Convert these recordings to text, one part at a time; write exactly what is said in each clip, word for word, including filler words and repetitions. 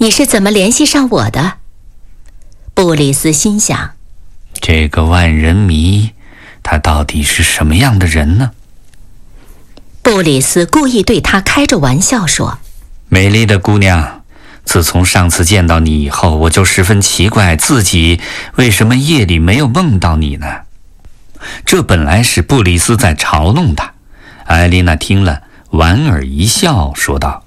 你是怎么联系上我的？布里斯心想， 这个万人迷，他到底是什么样的人呢？ 布里斯故意对他开着玩笑说， 美丽的姑娘，自从上次见到你以后，我就十分奇怪自己为什么夜里没有梦到你呢？这本来是布里斯在嘲弄他。艾丽娜听了，莞尔一笑，说道，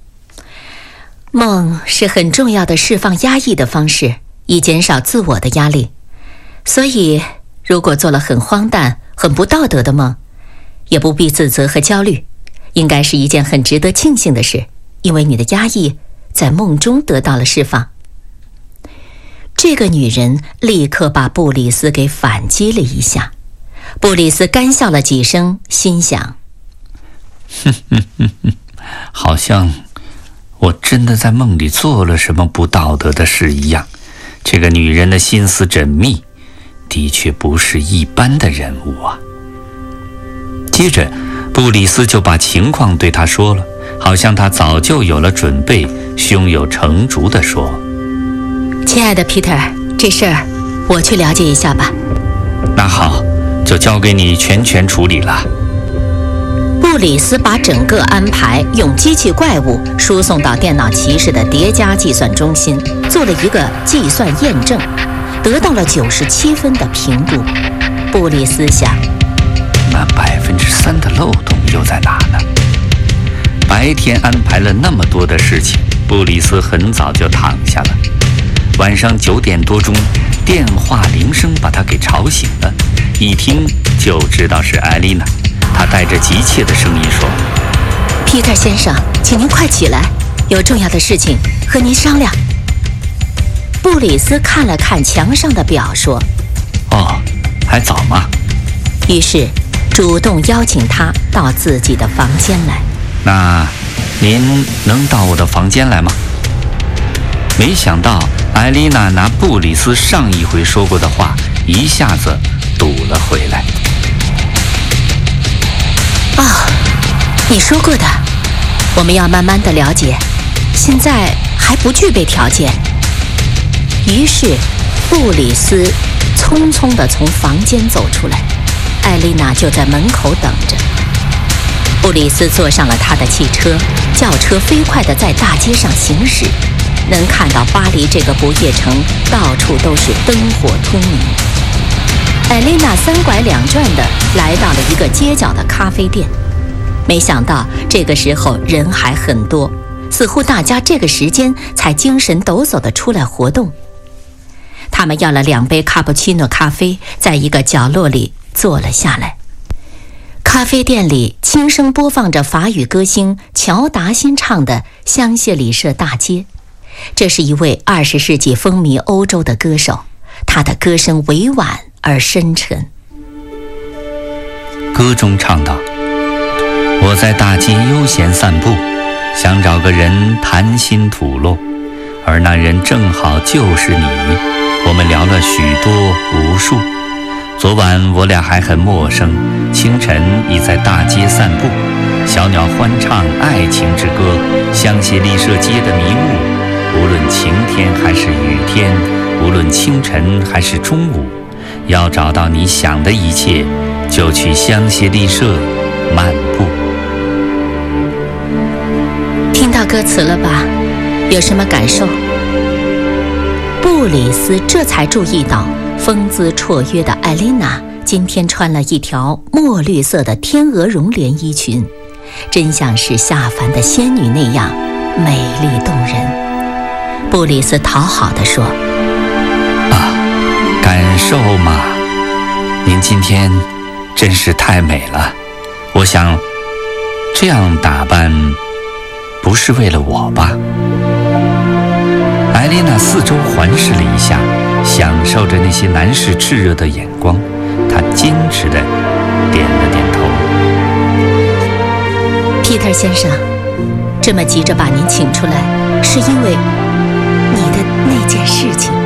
梦是很重要的释放压抑的方式，以减少自我的压力。所以如果做了很荒诞、很不道德的梦，也不必自责和焦虑，应该是一件很值得庆幸的事，因为你的压抑在梦中得到了释放。这个女人立刻把布里斯给反击了一下。布里斯干笑了几声，心想， 哼哼哼哼，好像我真的在梦里做了什么不道德的事一样。这个女人的心思缜密，的确不是一般的人物啊。接着布里斯就把情况对他说了，好像他早就有了准备，胸有成竹地说， 亲爱的 Peter， 这事儿我去了解一下吧。 那好，就交给你全权处理了。 布里斯把整个安排用机器怪物输送到电脑骑士的叠加计算中心，做了一个计算验证，得到了九十七分的评估。布里斯想， 那百分之三的漏洞又在哪呢？白天安排了那么多的事情，布里斯很早就躺下了。晚上九点多钟，电话铃声把他给吵醒了，一听就知道是艾丽娜。她带着急切的声音说， Peter 先生，请您快起来，有重要的事情和您商量。布里斯看了看墙上的表说， 哦，还早吗？ 于是主动邀请他到自己的房间来。 那您能到我的房间来吗？没想到艾丽娜拿布里斯上一回说过的话一下子堵了回来。 哦，你说过的，我们要慢慢的了解，现在还不具备条件。于是布里斯匆匆地从房间走出来，艾丽娜就在门口等着。布里斯坐上了他的汽车，轿车飞快地在大街上行驶，能看到巴黎这个不夜城到处都是灯火通明。艾丽娜三拐两转地来到了一个街角的咖啡店，没想到这个时候人还很多，似乎大家这个时间才精神抖擞地出来活动。他们要了两杯卡布奇诺咖啡，在一个角落里坐了下来。咖啡店里轻声播放着法语歌星乔达新唱的《香榭丽舍大街》，这是一位二十世纪风靡欧洲的歌手，他的歌声委婉而深沉。 歌中唱道，我在大街悠闲散步，想找个人谈心吐露，而那人正好就是你，我们聊了许多无数。昨晚我俩还很陌生，清晨已在大街散步，小鸟欢唱爱情之歌，香榭丽舍街的迷雾，无论晴天还是雨天，无论清晨还是中午，要找到你想的一切，就去香榭丽舍漫步。 听到歌词了吧？有什么感受？布里斯这才注意到风姿绰约的艾琳娜今天穿了一条墨绿色的天鹅绒连衣裙，真像是下凡的仙女那样美丽动人。布里斯讨好地说， 啊，感受嘛，您今天真是太美了。我想这样打扮不是为了我吧？艾丽娜四周环视了一下，享受着那些男士炽热的眼光，她矜持地点了点头。 Peter 先生，这么急着把您请出来，是因为你的那件事情。